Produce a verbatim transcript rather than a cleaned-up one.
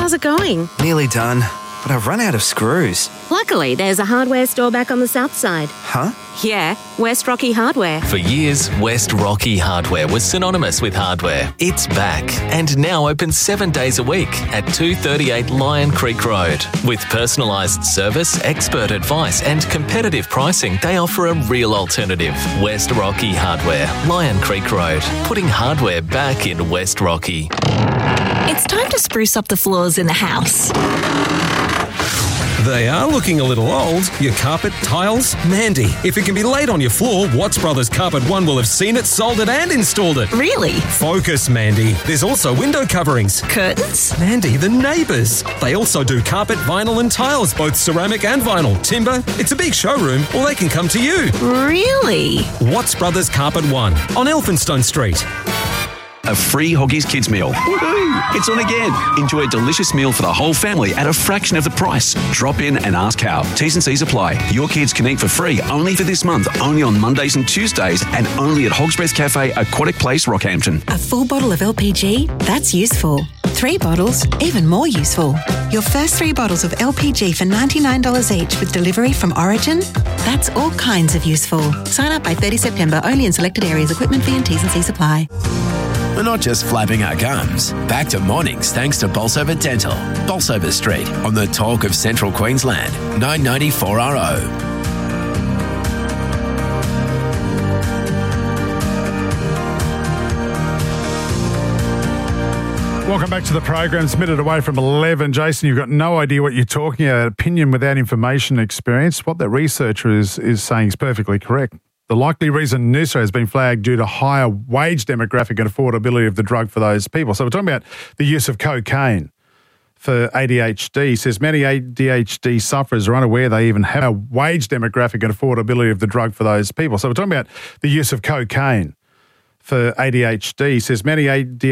How's it going? Nearly done, but I've run out of screws. Luckily, there's a hardware store back on the south side. Huh? Yeah, West Rocky Hardware. For years, West Rocky Hardware was synonymous with hardware. It's back and now open seven days a week at two thirty-eight Lion Creek Road. With personalised service, expert advice and competitive pricing, they offer a real alternative. West Rocky Hardware, Lion Creek Road, putting hardware back in West Rocky. It's time to spruce up the floors in the house. They are looking a little old. Your carpet, tiles, Mandy. If it can be laid on your floor, Watts Brothers Carpet One will have seen it, sold it and installed it. Really? Focus, Mandy. There's also window coverings. Curtains? Mandy, the neighbours. They also do carpet, vinyl and tiles, both ceramic and vinyl. Timber. It's a big showroom, or they can come to you. Really? Watts Brothers Carpet One on Elphinstone Street. A free Hoggies Kids meal. Woohoo! It's on again. Enjoy a delicious meal for the whole family at a fraction of the price. Drop in and ask how. T's and C's apply. Your kids can eat for free only for this month, only on Mondays and Tuesdays, and only at Hog's Breath Cafe, Aquatic Place, Rockhampton. A full bottle of L P G? That's useful. Three bottles? Even more useful. Your first three bottles of L P G for ninety-nine dollars each with delivery from Origin? That's all kinds of useful. Sign up by thirty September, only in selected areas. Equipment fee and T's and C's apply. We're not just flapping our gums. Back to mornings thanks to Bolsover Dental. Bolsover Street on the talk of Central Queensland. nine ninety-four R O. Welcome back to the program. It's a minute away from eleven. Jason, you've got no idea what you're talking about. Opinion without information experience. What the researcher is, is saying is perfectly correct. The likely reason Noosa has been flagged due to higher wage demographic and affordability of the drug for those people. So we're talking about the use of cocaine for A D H D. He says many A D H D sufferers are unaware they even have a wage demographic and affordability of the drug for those people. So we're talking about the use of cocaine for A D H D. He says many A D H D